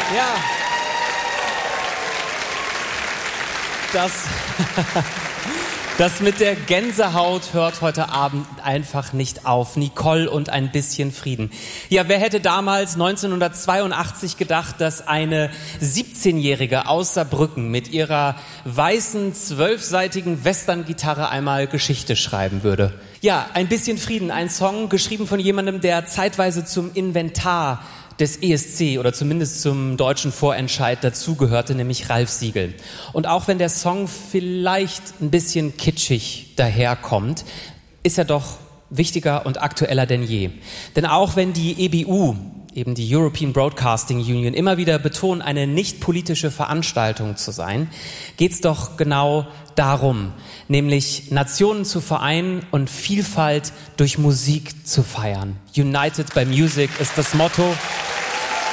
Ja. Das mit der Gänsehaut hört heute Abend einfach nicht auf. Nicole und ein bisschen Frieden. Ja, wer hätte damals 1982 gedacht, dass eine 17-Jährige aus Saarbrücken mit ihrer weißen, 12-seitigen Western-Gitarre einmal Geschichte schreiben würde? Ja, ein bisschen Frieden, ein Song geschrieben von jemandem, der zeitweise zum Inventar des ESC oder zumindest zum deutschen Vorentscheid dazugehörte, nämlich Ralf Siegel. Und auch wenn der Song vielleicht ein bisschen kitschig daherkommt, ist er doch wichtiger und aktueller denn je. Denn auch wenn die EBU, eben die European Broadcasting Union, immer wieder betont, eine nicht politische Veranstaltung zu sein, geht's doch genau darum, nämlich Nationen zu vereinen und Vielfalt durch Musik zu feiern. United by Music ist das Motto.